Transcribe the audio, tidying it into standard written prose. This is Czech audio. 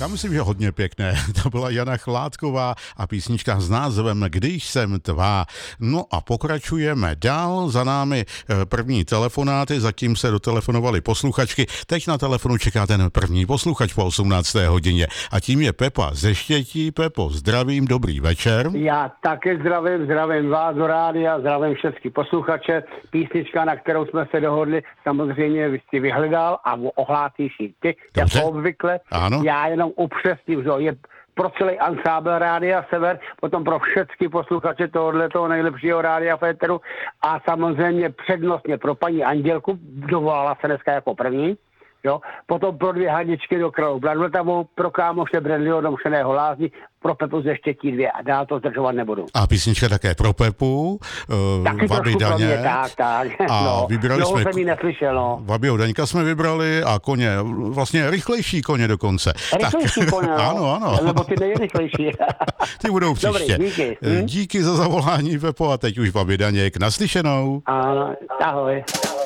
Já myslím, že hodně pěkné. To byla Jana Chládková a písnička s názvem Když jsem tvá. No a pokračujeme dál. Za námi první telefonáty, zatím se dotelefonovali posluchačky. Teď na telefonu čeká ten první posluchač po 18. hodině. A tím je Pepa ze Štětí. Pepo, zdravím, dobrý večer. Já také zdravím vás do rádia, zdravím všechny posluchače. Písnička, na kterou jsme se dohodli, samozřejmě vy jsi vyhledal a ohlásíš ji ty, Dobře. jako obvykle. Ano. Já jenom upřesním, že je pro celý ansábl Rádia Sever, potom pro všechny posluchače tohoto nejlepšího rádia v éteru a samozřejmě přednostně pro paní Andělku, dovolala se dneska jako první. Jo? Potom pro 2 hadičky do Kralu Bladvltavou, pro kámoše Bradleyho do Mšeného Lázní, pro Pepu ze Štětí 2 a dál to zdržovat nebudu. A písnička také pro Pepu, Taky Vaby trošku pro mě, Daně. tak. A no, vybrali jsme... jsem ji neslyšel, no. Vabyho Daňka jsme vybrali a koně, vlastně rychlejší koně dokonce. Rychlejší koně, no. Ano. Nebo ty nejrychlejší. Ty budou příště. Dobrý, díky. Díky za zavolání, Pepo, a teď už Vaby Daněk. Naslyšenou. Ano, ahoj.